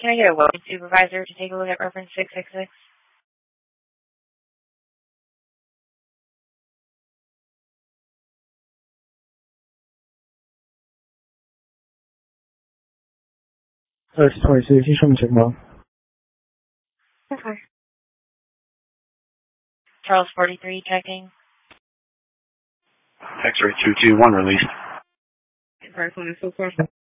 Can I get a welding supervisor to take a look at reference 666? That's 22. Can you show me check mark? Okay. Charles 43 checking. X-ray 221 released. First one is so far.